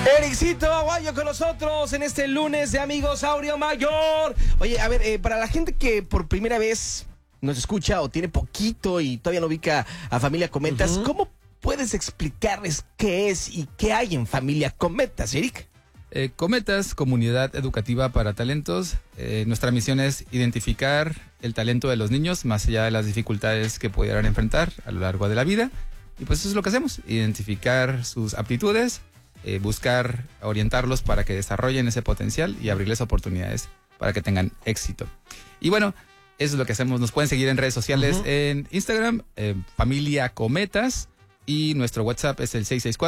Ericito Aguayo con nosotros en este lunes de Amigos Aurio Mayor. Oye, a ver, para la gente que por primera vez nos escucha o tiene poquito y todavía no ubica a Familia Cometas, ¿cómo puedes explicarles qué es y qué hay en Familia Cometas, Eric? Cometas, comunidad educativa para talentos. Nuestra misión es identificar el talento de los niños más allá de las dificultades que pudieran enfrentar a lo largo de la vida. Y pues eso es lo que hacemos, identificar sus aptitudes, buscar orientarlos para que desarrollen ese potencial y abrirles oportunidades para que tengan éxito. Y bueno, eso es lo que hacemos. Nos pueden seguir en redes sociales, en Instagram, Familia Cometas, y nuestro WhatsApp es el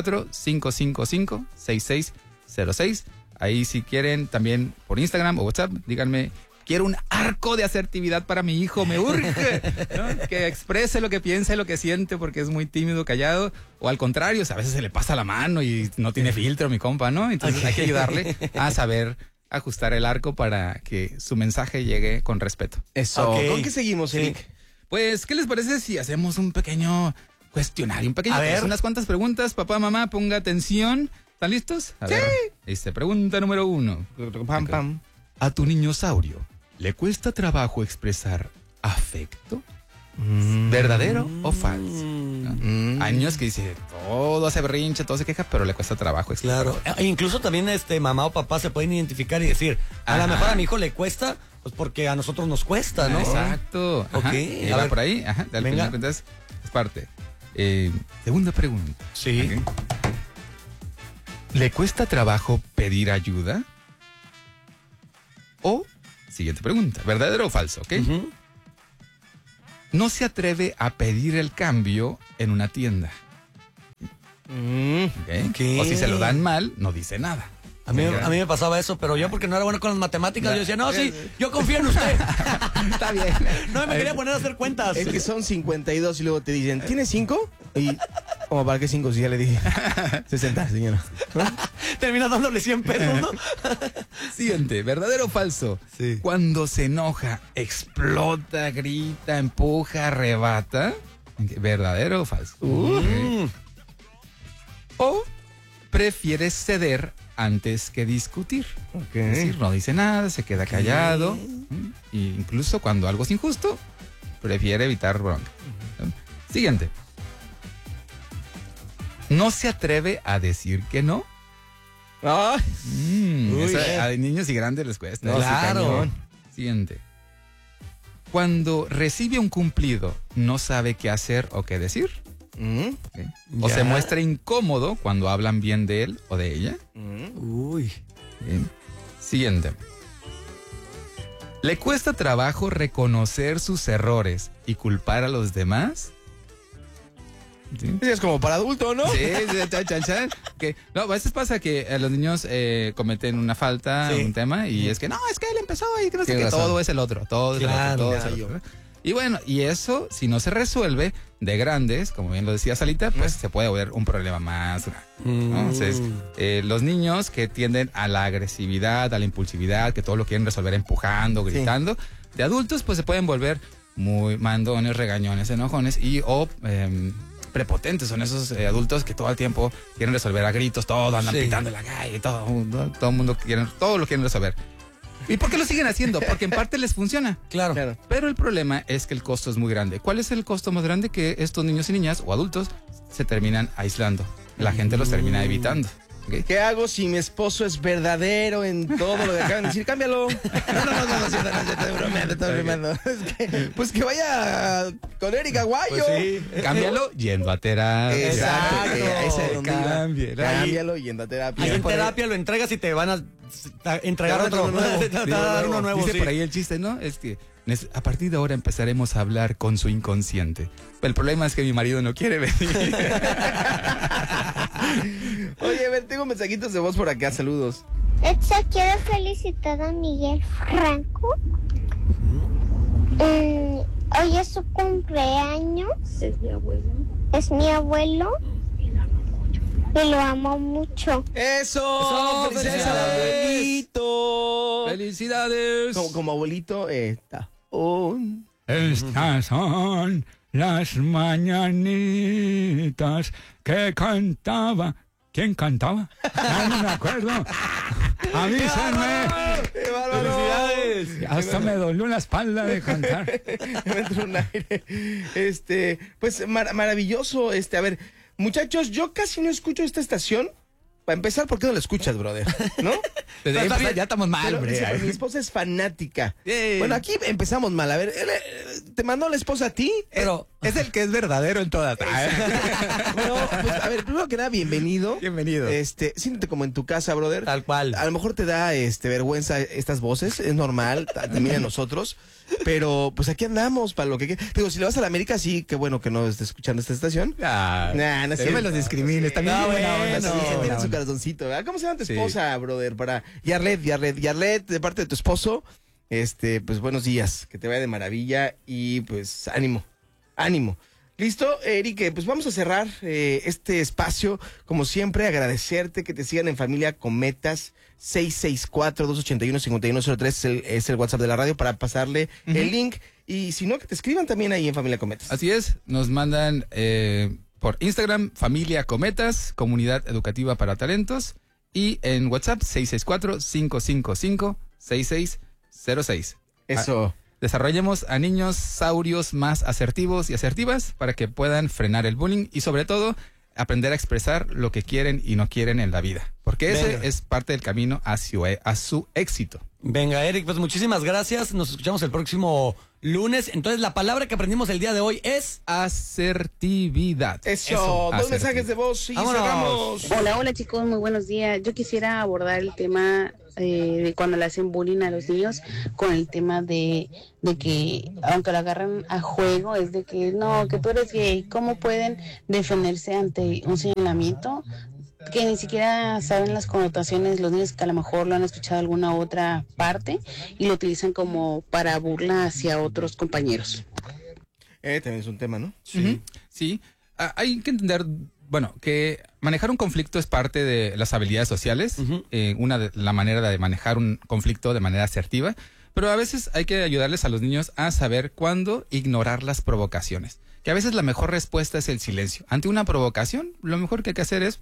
664-555-6606. Ahí si quieren también por Instagram o WhatsApp, díganme, quiero un arco de asertividad para mi hijo, me urge, ¿no? Que exprese lo que piensa y lo que siente porque es muy tímido, callado, o al contrario, a veces se le pasa la mano y no tiene filtro mi compa, ¿no? Entonces hay que ayudarle a saber ajustar el arco para que su mensaje llegue con respeto. Eso. ¿Con qué seguimos, Eric? Pues, ¿qué les parece si hacemos un pequeño cuestionario, un pequeño quiz, unas cuantas preguntas? Papá, mamá, ponga atención. ¿Están listos? A ver, pregunta número 1. Pam, pam. ¿A tu niñosaurio le cuesta trabajo expresar afecto? ¿Verdadero o falso? ¿No? Hay niños que dicen, todo hace berrinche, todo se queja, pero le cuesta trabajo expresar. Claro. Incluso también mamá o papá se pueden identificar y decir, a lo mejor a mi hijo le cuesta, pues porque a nosotros nos cuesta, ¿no? Exacto. Ok. A ver, por ahí. Ajá. Venga. Entonces, es parte. Segunda pregunta. Sí. Okay. ¿Le cuesta trabajo pedir ayuda? O, siguiente pregunta, ¿verdadero o falso? ¿Ok? No se atreve a pedir el cambio en una tienda. ¿Okay? O si se lo dan mal, no dice nada. A mí me pasaba eso, pero yo porque no era bueno con las matemáticas, yo decía, no, sí, yo confío en usted. Está bien. No me quería poner a hacer cuentas. Es que son 52 y luego te dicen, ¿tienes 5? Y, ¿cómo para qué 5 si ya le dije 60, señora? Terminas dándole 100 pesos, ¿no? Siguiente, ¿verdadero o falso? Sí. Cuando se enoja, explota, grita, empuja, arrebata. ¿Verdadero o falso? Okay. O prefieres ceder antes que discutir. Es decir, no dice nada, se queda callado. E incluso cuando algo es injusto, prefiere evitar bronca. Siguiente. No se atreve a decir que no. Eso a niños y grandes les cuesta. No, claro. Sí, siguiente. Cuando recibe un cumplido, no sabe qué hacer o qué decir. Okay. O se muestra incómodo cuando hablan bien de él o de ella. Uy. Bien. Siguiente. ¿Le cuesta trabajo reconocer sus errores y culpar a los demás? ¿Sí? Es como para adulto, ¿no? Sí, que, no, a veces pasa que los niños cometen una falta, un tema, y es que no, es que él empezó y que no sé qué, todo es el otro, todo es el otro, todo es el otro. Y bueno, y eso, si no se resuelve de grandes, como bien lo decía Salita, pues se puede volver un problema más grande, ¿no? Entonces, los niños que tienden a la agresividad, a la impulsividad, que todo lo quieren resolver empujando, gritando, de adultos pues se pueden volver muy mandones, regañones, enojones o prepotentes. Son esos adultos que todo el tiempo quieren resolver a gritos, todo andan pitando en la calle, todo el mundo todo lo quieren resolver. ¿Y por qué lo siguen haciendo? Porque en parte les funciona. Claro. Pero el problema es que el costo es muy grande. ¿Cuál es el costo más grande? Que estos niños y niñas o adultos se terminan aislando. La gente los termina evitando. ¿Okay? ¿Qué hago si mi esposo es verdadero en todo lo que acaban de decir? ¡Cámbialo! No, estoy bromeando. Es que, pues que vaya con Eric Aguayo. Pues sí. Cámbialo yendo a terapia. Exacto. Esa es donde iba. Cámbialo yendo a terapia. Ahí en terapia lo entregas y te van a entregar otro nuevo. Te van a dar uno nuevo. Dice por ahí el chiste, ¿no? Es que a partir de ahora empezaremos a hablar con su inconsciente. El problema es que mi marido no quiere venir. Oye, a ver, tengo mensajitos de voz por acá, saludos. Quiero felicitar a Miguel Franco. Hoy es su cumpleaños. Es mi abuelo. Es mi abuelo. Y lo amo mucho. ¡Eso! ¡Felicidades, abuelito! ¡Felicidades! Como abuelito, Estas son las mañanitas que cantaba ¿Quién cantaba? No me acuerdo. Avísenme. ¡Felicidades! Hasta me dolió la espalda de cantar. Me entró un aire. Pues maravilloso. A ver, muchachos, yo casi no escucho esta estación. Para empezar, ¿por qué no la escuchas, brother? ¿No? Ya estamos mal, hombre. Mi esposa es fanática. Bueno, aquí empezamos mal. A ver, ¿te mandó la esposa a ti? Pero es el que es verdadero en todas. Bueno, pues, a ver, primero que nada, bienvenido. Bienvenido. Siéntete como en tu casa, brother. Tal cual. A lo mejor te da vergüenza estas voces, es normal, también a nosotros. Pero pues aquí andamos para lo que digo, si le vas a la América, sí, qué bueno que no estés escuchando esta estación. No me los discrimines, también No, buena onda, bueno, sí, tiene su corazoncito, ¿verdad? ¿Cómo se llama tu esposa, brother? Para Yarlet, de parte de tu esposo, pues buenos días, que te vaya de maravilla y pues ánimo. Listo, Eric, pues vamos a cerrar este espacio, como siempre, agradecerte que te sigan en Familia Cometas. 664-281-5103 es el WhatsApp de la radio para pasarle el link, y si no, que te escriban también ahí en Familia Cometas. Así es, nos mandan por Instagram, Familia Cometas, Comunidad Educativa para Talentos, y en WhatsApp 664-555-6606. Eso. Desarrollemos a niños saurios más asertivos y asertivas para que puedan frenar el bullying y sobre todo aprender a expresar lo que quieren y no quieren en la vida, porque ese es parte del camino a su éxito. Venga, Eric, pues muchísimas gracias. Nos escuchamos el próximo lunes. Entonces, la palabra que aprendimos el día de hoy es asertividad. Eso. Dos mensajes de voz y cerramos. Hola chicos, muy buenos días. Yo quisiera abordar el tema de cuando le hacen bullying a los niños, con el tema de que aunque lo agarran a juego, es de que no, que tú eres gay. ¿Cómo pueden defenderse ante un señalamiento que ni siquiera saben las connotaciones? Los niños que a lo mejor lo han escuchado en alguna otra parte y lo utilizan como para burla hacia otros compañeros. También es un tema, ¿no? Sí. Sí. Hay que entender, bueno, que manejar un conflicto es parte de las habilidades sociales, la manera de manejar un conflicto de manera asertiva, pero a veces hay que ayudarles a los niños a saber cuándo ignorar las provocaciones, que a veces la mejor respuesta es el silencio. Ante una provocación, lo mejor que hay que hacer es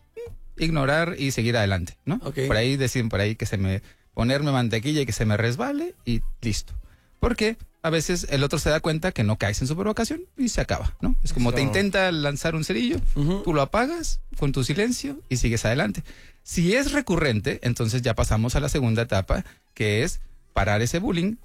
ignorar y seguir adelante, ¿no? Okay. Por ahí deciden que ponerme mantequilla y que se me resbale y listo. Porque a veces el otro se da cuenta que no caes en su provocación y se acaba, ¿no? Es como te intenta lanzar un cerillo, tú lo apagas con tu silencio y sigues adelante. Si es recurrente, entonces ya pasamos a la segunda etapa, que es parar ese bullying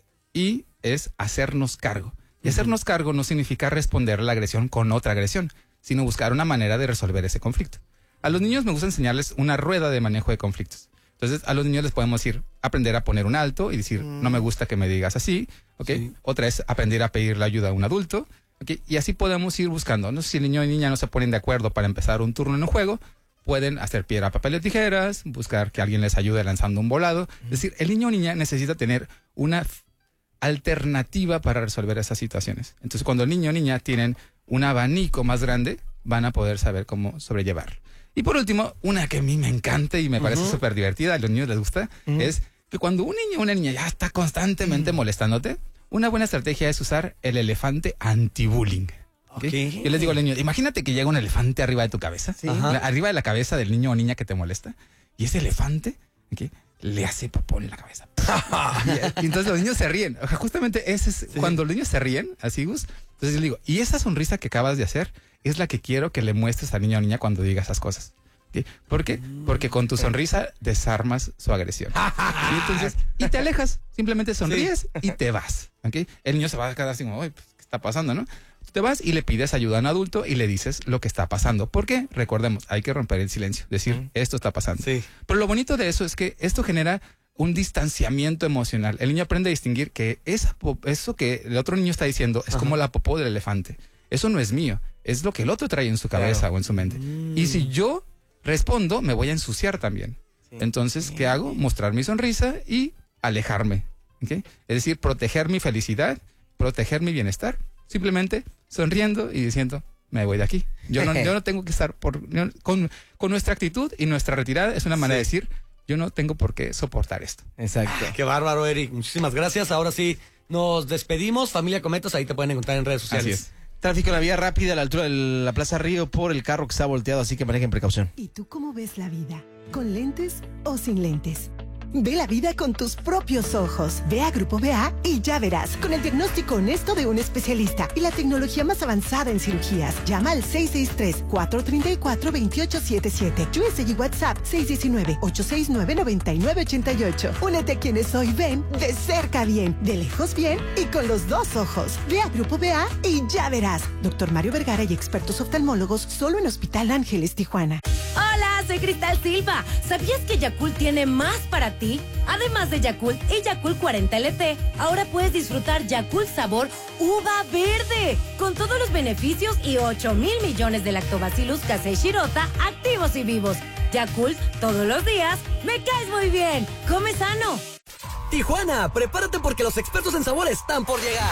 y es hacernos cargo. Y hacernos cargo no significa responder a la agresión con otra agresión, sino buscar una manera de resolver ese conflicto. A los niños me gusta enseñarles una rueda de manejo de conflictos. Entonces, a los niños les podemos decir, aprender a poner un alto y decir, no me gusta que me digas así, ¿ok? Sí. Otra es aprender a pedirle ayuda a un adulto, ¿ok? Y así podemos ir buscando, ¿no? Si el niño y niña no se ponen de acuerdo para empezar un turno en un juego, pueden hacer piedra, papel o tijeras, buscar que alguien les ayude lanzando un volado. Es decir, el niño o niña necesita tener una alternativa para resolver esas situaciones. Entonces, cuando el niño o niña tienen un abanico más grande, van a poder saber cómo sobrellevarlo. Y por último, una que a mí me encanta y me parece súper divertida, a los niños les gusta, es que cuando un niño o una niña ya está constantemente molestándote, una buena estrategia es usar el elefante anti-bullying. ¿Okay? Yo les digo a los niños, imagínate que llega un elefante arriba de tu cabeza, arriba de la cabeza del niño o niña que te molesta, y ese elefante le hace popó en la cabeza. Y entonces los niños se ríen. O sea, justamente ese es cuando los niños se ríen, así, Gus. Entonces yo les digo, y esa sonrisa que acabas de hacer es la que quiero que le muestres al niño o niña cuando diga esas cosas. ¿Okay? ¿Por qué? Porque con tu sonrisa desarmas su agresión. Y te alejas, simplemente sonríes y te vas. ¿Okay? El niño se va a quedar así como, ¿qué está pasando, no? Te vas y le pides ayuda a un adulto y le dices lo que está pasando. ¿Por qué? Recordemos, hay que romper el silencio, decir, esto está pasando. Sí. Pero lo bonito de eso es que esto genera un distanciamiento emocional. El niño aprende a distinguir que eso que el otro niño está diciendo es como la popó del elefante. Eso no es mío, es lo que el otro trae en su cabeza o en su mente. Y si yo respondo, me voy a ensuciar también. Entonces, ¿qué hago? Mostrar mi sonrisa y alejarme. ¿Okay? Es decir, proteger mi felicidad, proteger mi bienestar, simplemente sonriendo y diciendo, me voy de aquí. Yo no tengo que estar con nuestra actitud, y nuestra retirada es una manera de decir, yo no tengo por qué soportar esto. Exacto. Qué bárbaro, Eric. Muchísimas gracias. Ahora sí, nos despedimos. Familia Cometas, ahí te pueden encontrar en redes sociales. Así es. Tráfico en la vía rápida a la altura de la Plaza Río por el carro que está volteado, así que manejen precaución. ¿Y tú cómo ves la vida? ¿Con lentes o sin lentes? Ve la vida con tus propios ojos. Ve a Grupo BA y ya verás. Con el diagnóstico honesto de un especialista y la tecnología más avanzada en cirugías. Llama al 663-434-2877. USA y WhatsApp 619-869-9988. Únete a quienes hoy ven de cerca bien, de lejos bien y con los dos ojos. Ve a Grupo BA y ya verás. Doctor Mario Vergara y expertos oftalmólogos solo en Hospital Ángeles, Tijuana. Hola, soy Cristal Silva. ¿Sabías que Yakult tiene más para ti? Además de Yakult y Yakult 40 LT, ahora puedes disfrutar Yakult sabor uva verde, con todos los beneficios y 8,000 millones de lactobacillus casei shirota activos y vivos. Yakult, todos los días, me caes muy bien. Come sano. Tijuana, prepárate porque los expertos en sabor están por llegar.